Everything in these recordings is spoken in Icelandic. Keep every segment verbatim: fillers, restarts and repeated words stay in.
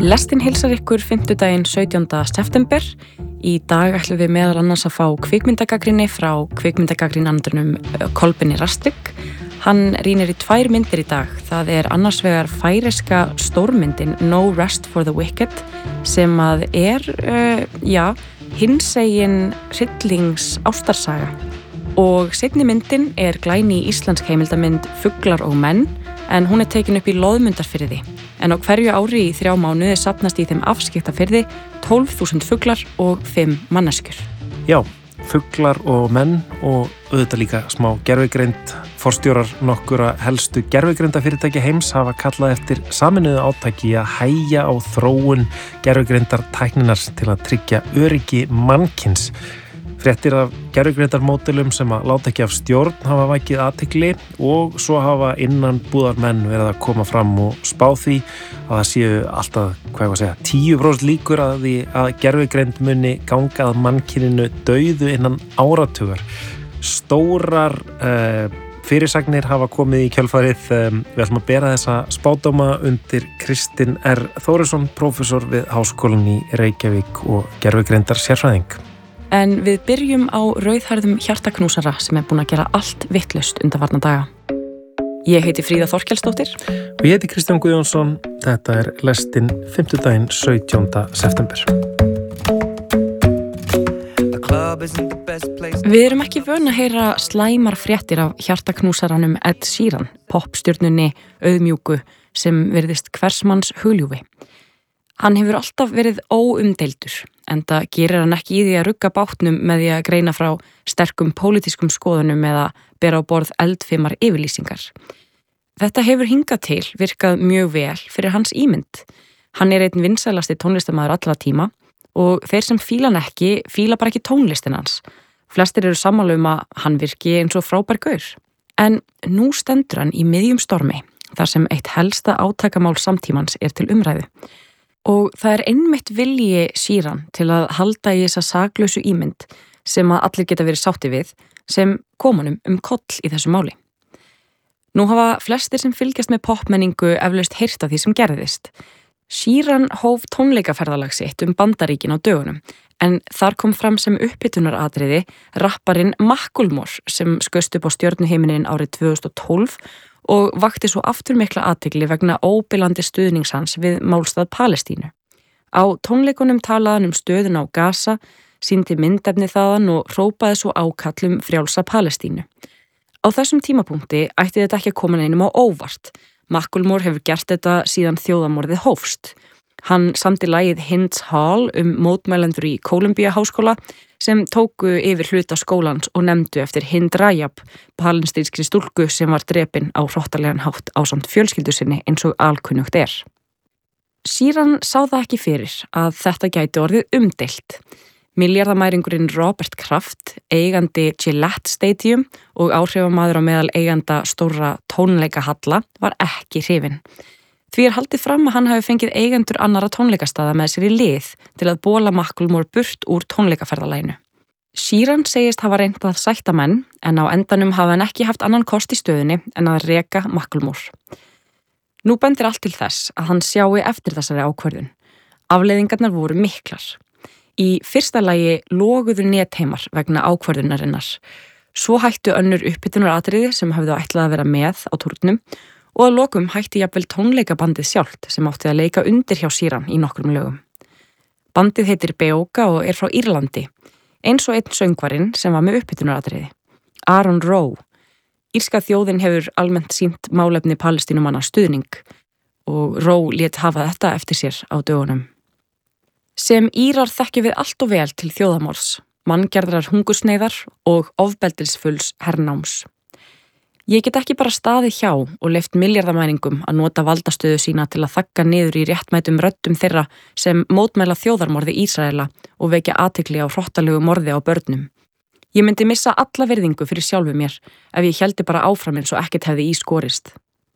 Lestin heilsar ykkur fimmtudaginn sautjánda september. Í dag ætlum við meðal annars að fá kvikmyndagagnrýni frá kvikmyndagagnrýnandunum Kolbeini Rastrik. Hann rýnir í tvær myndir í dag. Það er annars vegar færeska stórmyndin No Rest for the Wicked sem að er, uh, já, hinsegin hryllings ástarsaga. Og seinni myndin er glæný íslensk heimildamynd Fuglar og menn, en hún er tekin upp í Loðmundarfirði. En á hverju ári í þrjá mánuði safnast í þeim afskiptafirði tólf þúsund fuglar og fimm manneskjur. Já, fuglar og menn og auðvitað líka smá gervigreind. Forstjórar nokkura helstu gervigreindafyrirtækja heims hafa kallað eftir sameinuðu átaki að hægja á þróun gervigreindar tækninar til að tryggja öryggi mannkyns. Fréttir af gervigreindarmódelum sem að láta ekki af stjórn hafa vakið athygli og svo hafa innan búðarmenn verið að koma fram og spá því að það séu alltaf, hvað ég var að segja, tíu prósent líkur að því að gervigreind muni ganga að mannkyninu dauðu innan áratugar. Stórar uh, fyrirsagnir hafa komið í kjölfarið. Um, við ætlum að bera þessa spádóma undir Kristinn R. Þórisson, prófessor við Háskólann í Reykjavík og gervigreindar sérfræðing. En við byrjum á rauðhærðum hjartaknúsara sem er búin að gera allt vitlaust undanfarna daga. Ég heiti Fríða Þorkelsdóttir. Og ég heiti Kristján Guðjónsson. Þetta er lestin fimmtudaginn sautjánda september. Við erum ekki vön að heyra slæmar fréttir af hjartaknúsaranum Ed Sheeran, popstjörnunni auðmjúku sem virðist hversmanns hugljúfi. Hann hefur alltaf verið óumdeildur, enda gerir hann ekki í því að rugga bátnum með því að greina frá sterkum pólitískum skoðunum eða bera á borð eldfimar yfirlýsingar. Þetta hefur hingað til virkað mjög vel fyrir hans ímynd. Hann er einn vinsælasti tónlistarmaður allra tíma og þeir sem fíla hann ekki, fíla bara ekki tónlistin hans. Flestir eru sammála um að hann virki eins og frábær gaur. En nú stendur hann í miðjum stormi, þar sem eitt helsta átakamál samtímans er til umræðu. Og það er einmitt vilji Sheeran til að halda í þessa saklausu ímynd sem að allir geta verið sátti við sem kom honum um koll í þessu máli. Nú hafa flestir sem fylgjast með popmenningu eflaust heyrt af því sem gerðist. Sheeran hóf tónleikaferðalag sitt um Bandaríkin á dögunum, en þar kom fram sem upphituunaratriði rapparinn Macklemore sem skaust upp á stjörnuhiminin árið tvö þúsund og tólf og vakti svo aftur mikla athygli vegna óbilandi stuðnings hans við málstað Palestínu. Á tónleikunum talaði hann um stöðun á Gaza, sýndi myndefni þaðan og hrópaði svo ákall um frjálsa Palestínu. Á þessum tímapunkti ætti þetta ekki að koma neinum á óvart. Macklemore hefur gert þetta síðan þjóðamorðið hófst. Hann samdi lagið Hinds Hall um mótmælendur í Columbia háskóla sem tóku yfir hluta skólans og nefndu eftir Hind Rajab, palestínskri stúlku sem var drepin á hrottalegan hátt ásamt fjölskyldu sinni eins og alkunnugt er. Sheeran sá það ekki fyrir að þetta gæti orðið umdeilt. Milljarðamæringurinn Robert Kraft, eigandi Gillette Stadium og áhrifamaður á meðal eiganda stórra tónleikahalla var ekki hrifinn. Því er haldið fram að hann hafi fengið eigendur annara tónleikastaða með sér í lið til að bóla Macklemore burt úr tónleikaferðalaginu. Sheeran segist hafa reynt að sætta menn, en á endanum hafa hann ekki haft annan kost í stöðunni en að reka Macklemore. Nú bendir allt til þess að hann sjái eftir þessari ákvörðun. Afleiðingarnar voru miklar. Í fyrsta lagi loguðu netheimar vegna ákvörðunarinnar. Svo hættu önnur upphituunaratriði sem hafðu ætlað að vera með á túrnum og að lokum hætti jafnvel tónleikabandið sjálft sem átti að leika undir hjá Sheeran í nokkrum lögum. Bandið heitir Beoga og er frá Írlandi, eins og einn söngvarinn sem var með upphituunaratriði, Aaron Rowe. Írska þjóðin hefur almennt sýnt málefni Palestínumanna stuðning og Rowe lét hafa þetta eftir sér á dögunum. Sem Írar þekkjum við allt og vel til þjóðamorðs, manngerðrar hungursneyðar og ofbeldisfulls hernáms. Ég get ekki bara staðið hjá og leyft milljarðamæningum að nota valdastöðu sína til að þagga niður í réttmætum röddum þeirra sem mótmæla þjóðarmorði Ísraela og vekja athygli á hrottalegu morði á börnum. Ég myndi missa alla virðingu fyrir sjálfu mér ef ég héldi bara áfram eins og ekkert hefði í skorist.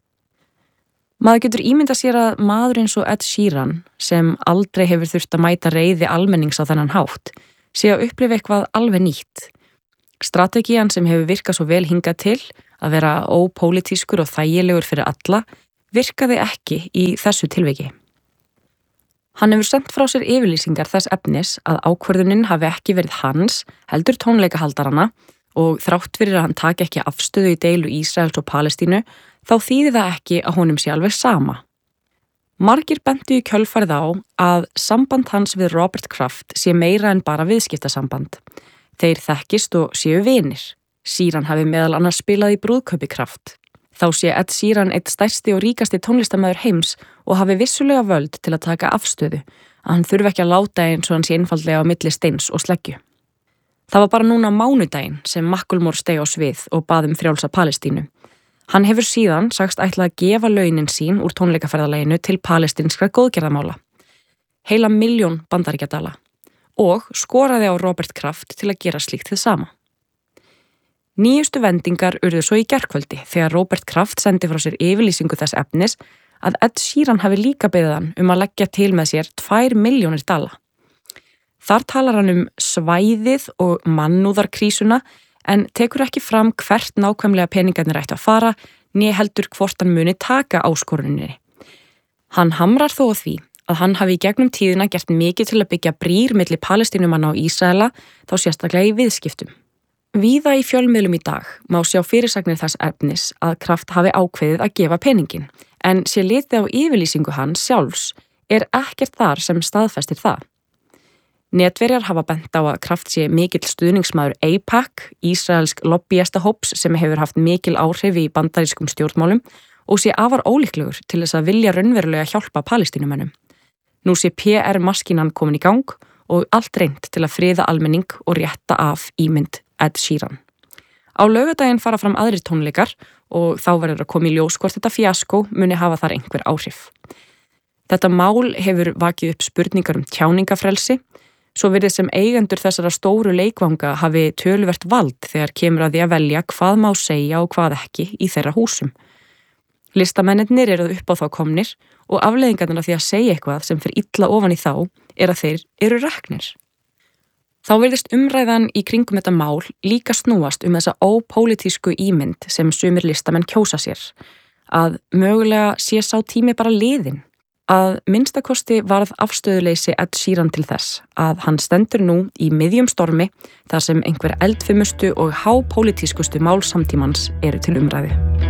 Maður getur ímyndað sér að maður eins og Ed Sheeran, sem aldrei hefur þurft að mæta reiði almennings á þennan hátt, sé að upplifa eitthvað alveg nýtt. Strategían sem hefur virkað svo vel hingað til, að vera ópólitískur og þægilegur fyrir alla, virkaði ekki í þessu tilviki. Hann hefur sendt frá sér yfirlýsingar þess efnis að ákvörðunin hafi ekki verið hans, heldur tónleikahaldarana og þrátt fyrir að hann taki ekki afstöðu í deilu Ísraels og Palestínu, þá þýðir það ekki að honum sé alveg sama. Margir bentu í kjölfarið á að samband hans við Robert Kraft sé meira en bara viðskiptasamband. Þeir þekkist og séu vinir. Sheeran hafi meðal annars spilað í brúðkaupi Kraft. Þá sé Ed Sheeran eitt stærsti og ríkasti tónlistarmaður heims og hafi vissulega völd til að taka afstöðu, að hann þurfi ekki að láta eins og hann sé einfaldlega á milli steins og sleggju. Það var bara núna á mánudaginn sem Macklemore steig á svið og bað um frjálsa Palestínu. Hann hefur síðan sagst ætlað að gefa launin sín úr tónleikaferðalaginu til palestinskra góðgerðamála. Heila milljón bandaríkjadala og skoraði á Robert Kraft til að gera slíkt þið sama. Nýjustu vendingar urðu svo í gærkvöldi þegar Robert Kraft sendi frá sér yfirlýsingu þess efnis að Ed Sheeran hafi líka beðið hann um að leggja til með sér tvær milljónir dala. Þar talar hann um svæðið og mannúðarkrísuna en tekur ekki fram hvert nákvæmlega peningarnir ættu að fara, né heldur hvort hann muni taka áskoruninni. Hann hamrar þó á því að hann hafi í gegnum tíðina gert mikið til að byggja brýr milli Palestínumanna og Ísraela, þá sérstaklega í viðskiptum. Víða í fjölmiðlum í dag má sjá fyrirsagnir þess efnis að Kraft hafi ákveðið að gefa peningin, en sé litið á yfirlýsingu hans sjálfs er ekkert þar sem staðfestir það. Netverjar hafa bent á að Kraft sé mikill stuðningsmaður AIPAC, Ísraelsk lobbyistahóps sem hefur haft mikil áhrif í bandarískum stjórnmálum og sé afar ólíklegur til þess að vilja raunverulega hjálpa Palestínumönnum. Nú sé P R-maskínan komin í gang og allt reynt til að friða almenning og rétta af ímynd Ed Sheeran. Á laugardaginn fara fram aðrir tónleikar og þá verður að koma í ljós hvort þetta fiaskó muni hafa þar einhver áhrif. Þetta mál hefur vakið upp spurningar um tjáningafrelsi, svo virðist sem eigendur þessara stóru leikvanga hafi töluvert vald þegar kemur að því að velja hvað má segja og hvað ekki í þeirra húsum. Listamennirnir eru upp á þá komnir og afleiðingarnar af því að segja eitthvað sem fer illa ofan í þá er að þeir eru reknir. Þá virðist umræðan í kringum þetta mál líka snúast um þessa ópólitísku ímynd sem sumir listamenn kjósa sér, að mögulega sé sá tími bara liðinn, að minnstakosti varð afstöðuleysi Ed Sheeran til þess að hann stendur nú í miðjum stormi þar sem einhver eldfimustu og hápólitískustu mál samtímans eru til umræðu.